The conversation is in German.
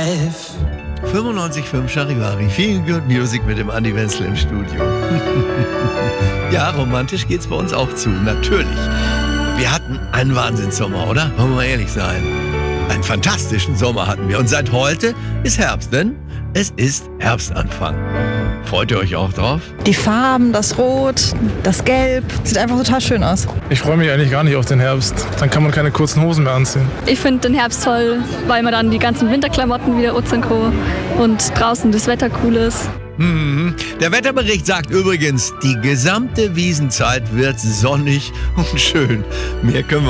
95.5 Charivari. Feel Good Music mit dem Andi Wenzel im Studio. Ja, romantisch geht's bei uns auch zu, natürlich. Wir hatten einen Wahnsinnssommer, oder? Wollen wir mal ehrlich sein. Einen fantastischen Sommer hatten wir. Und seit heute ist Herbst, denn es ist Herbstanfang. Freut ihr euch auch drauf? Die Farben, das Rot, das Gelb, sieht einfach total schön aus. Ich freue mich eigentlich gar nicht auf den Herbst. Dann kann man keine kurzen Hosen mehr anziehen. Ich finde den Herbst toll, weil man dann die ganzen Winterklamotten wieder anziehen kann und draußen das Wetter cool ist. Der Wetterbericht sagt übrigens, die gesamte Wiesenzeit wird sonnig und schön. Mehr können wir